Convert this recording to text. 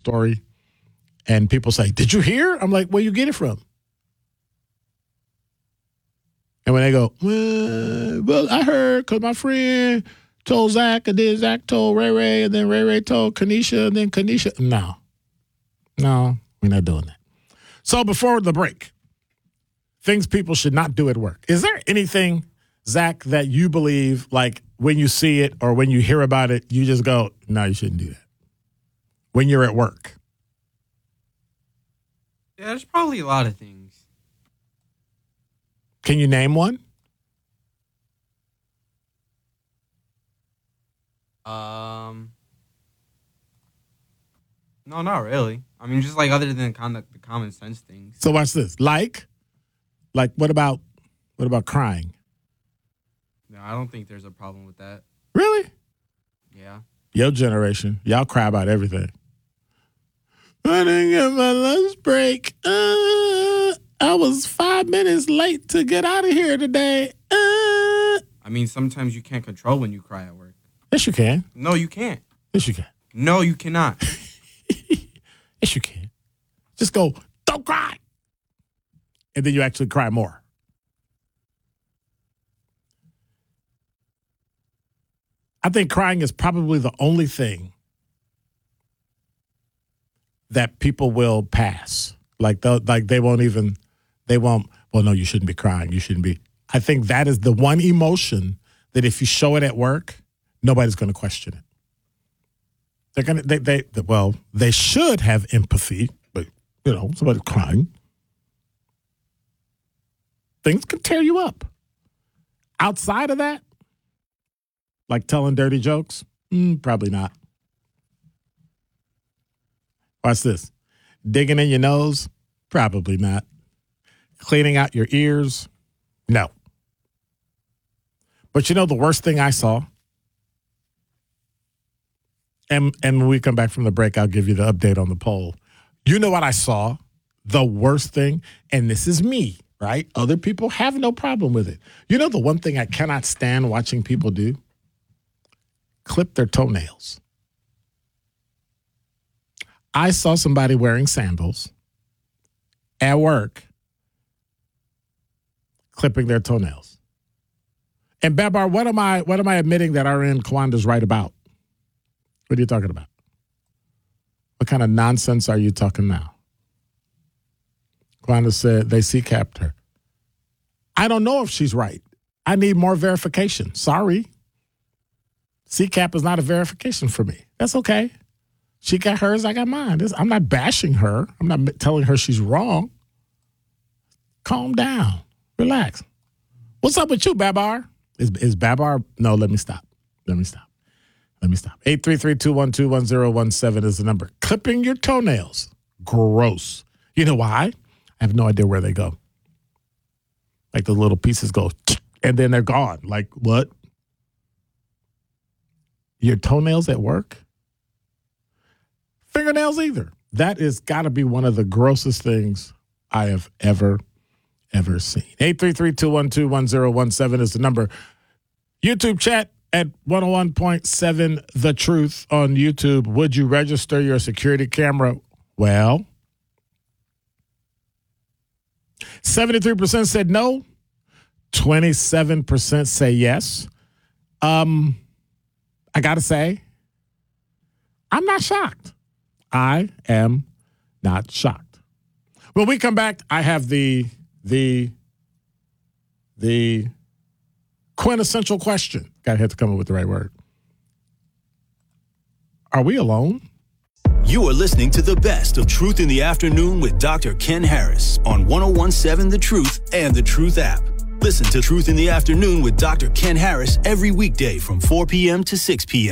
story and people say, did you hear? I'm like, where you get it from? And when they go, well, I heard because my friend told Zach, and then Zach told Ray Ray, and then Ray Ray told Kanisha, and then Kanisha. No, we're not doing that. So before the break, things people should not do at work. Is there anything, Zach, that you believe, like when you see it or when you hear about it, you just go, no, you shouldn't do that when you're at work? Yeah, there's probably a lot of things. Can you name one? No, not really. I mean, just like other than kind of the common sense things. So watch this. Like what about crying? No, I don't think there's a problem with that. Really? Yeah. Your generation, y'all cry about everything. I didn't get my lunch break. I was 5 minutes late to get out of here today. I mean, sometimes you can't control when you cry at work. Yes, you can. No, you can't. Yes, you can. No, you cannot. Yes, you can. Just go, don't cry. And then you actually cry more. I think crying is probably the only thing that people will pass. They won't, well, no, you shouldn't be crying. You shouldn't be. I think that is the one emotion that if you show it at work, nobody's going to question it. They should have empathy, but, somebody's crying. Things can tear you up. Outside of that, like telling dirty jokes, probably not. Watch this. Digging in your nose, probably not. Cleaning out your ears, no. But the worst thing I saw, and when we come back from the break, I'll give you the update on the poll. You know what I saw? The worst thing, and this is me, right? Other people have no problem with it. The one thing I cannot stand watching people do? Clip their toenails. I saw somebody wearing sandals at work clipping their toenails. And Babar, what am I admitting that RN Kwanda's right about? What are you talking about? What kind of nonsense are you talking now? Kwanda said they CCAP'd her. I don't know if she's right. I need more verification. Sorry. CCAP is not a verification for me. That's okay. She got hers, I got mine. I'm not bashing her. I'm not telling her she's wrong. Calm down. Relax. What's up with you, Babar? Is Babar? No, let me stop. 833-212-1017 is the number. Clipping your toenails. Gross. You know why? I have no idea where they go. Like the little pieces go, and then they're gone. Like, what? Your toenails at work? Fingernails either. That is got to be one of the grossest things I have ever seen. 833-212-1017 is the number. YouTube chat at 101.7 The Truth on YouTube. Would you register your security camera? Well, 73% said no. 27% say yes. I got to say, I'm not shocked. I am not shocked. When we come back, I have the quintessential question. Gotta have to come up with the right word. Are we alone? You are listening to the best of Truth in the Afternoon with Dr. Ken Harris on 101.7 The Truth and The Truth app. Listen to Truth in the Afternoon with Dr. Ken Harris every weekday from 4 p.m. to 6 p.m.